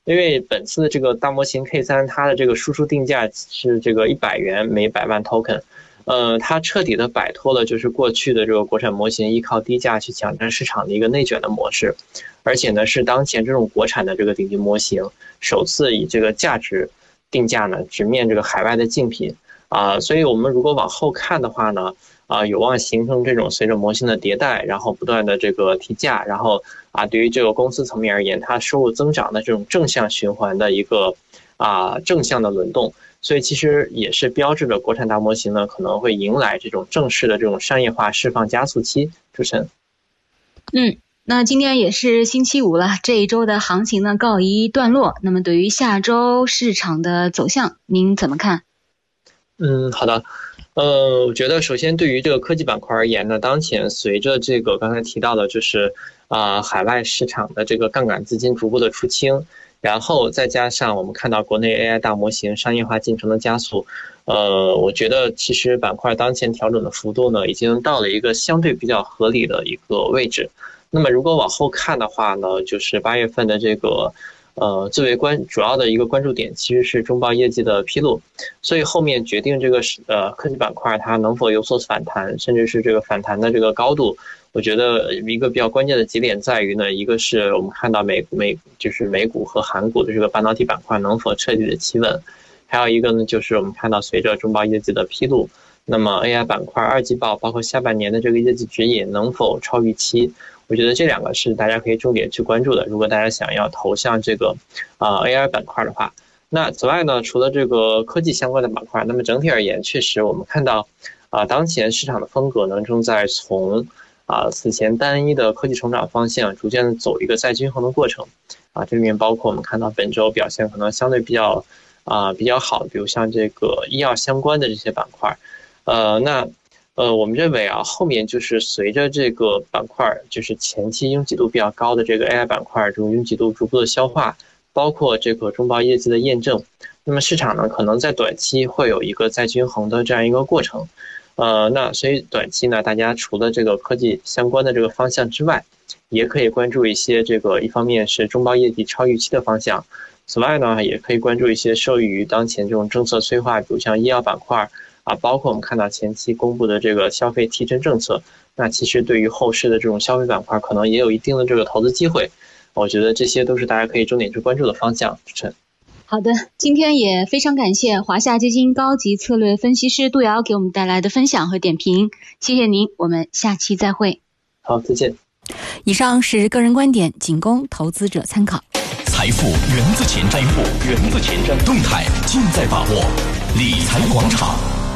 因为本次的这个大模型 K3，它的这个输出定价是这个100元每100万 token，它彻底的摆脱了就是过去的这个国产模型依靠低价去抢占市场的一个内卷的模式，而且呢是当前这种国产的这个顶级模型首次以这个价值定价呢直面这个海外的竞品所以我们如果往后看的话呢。有望形成这种随着模型的迭代，然后不断的这个提价，然后对于这个公司层面而言，它收入增长的这种正向循环的一个正向的轮动，所以其实也是标志着国产大模型呢可能会迎来这种正式的这种商业化释放加速期。主持人， 那今天也是星期五了，这一周的行情呢告一段落。那么对于下周市场的走向，您怎么看？ 好的。我觉得首先对于这个科技板块而言呢，当前随着这个刚才提到的就是海外市场的这个杠杆资金逐步的出清，然后再加上我们看到国内 AI 大模型商业化进程的加速，我觉得其实板块当前调整的幅度呢已经到了一个相对比较合理的一个位置。那么如果往后看的话呢，就是8月份的这个最为主要的一个关注点其实是中报业绩的披露，所以后面决定这个科技板块它能否有所反弹，甚至是这个反弹的这个高度，我觉得一个比较关键的节点在于呢，一个是我们看到就是美股和韩股的这个半导体板块能否彻底的企稳，还有一个呢就是我们看到随着中报业绩的披露，那么 AI 板块2季报包括下半年的这个业绩指引能否超预期。我觉得这两个是大家可以重点去关注的，如果大家想要投向这个AI 板块的话。那此外呢，除了这个科技相关的板块，那么整体而言确实我们看到当前市场的风格呢正在从此前单一的科技成长方向逐渐走一个再均衡的过程这里面包括我们看到本周表现可能相对比较好，比如像这个医药相关的这些板块我们认为后面就是随着这个板块就是前期拥挤度比较高的这个 AI 板块这种拥挤度逐步的消化，包括这个中报业绩的验证，那么市场呢可能在短期会有一个再均衡的这样一个过程。那所以短期呢，大家除了这个科技相关的这个方向之外，也可以关注一些这个一方面是中报业绩超预期的方向，此外呢也可以关注一些受益于当前这种政策催化，比如像医药板块包括我们看到前期公布的这个消费提振政策，那其实对于后市的这种消费板块可能也有一定的这个投资机会，我觉得这些都是大家可以重点去关注的方向。主持人， 好的，今天也非常感谢华夏基金高级策略分析师杜瑶给我们带来的分享和点评，谢谢您，我们下期再会。 好，再见。 以上是个人观点，仅供投资者参考。 财富源自前瞻，动态尽在把握。理财广场。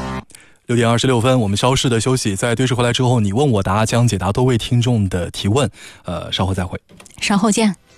6点26分，我们稍事的休息，在对视回来之后，你问我答将解答多位听众的提问，稍后再会。 稍后见。